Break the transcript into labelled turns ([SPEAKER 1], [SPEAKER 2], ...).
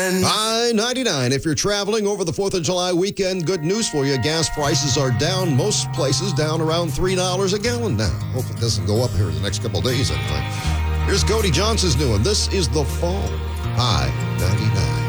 [SPEAKER 1] friends.
[SPEAKER 2] I-99. If you're traveling over the 4th of July weekend, good news for you. Gas prices are down. Most places down around $3 a gallon now. Hope it doesn't go up here in the next couple of days anyway. Here's Cody Johnson's new one. This is The Fall. I-99.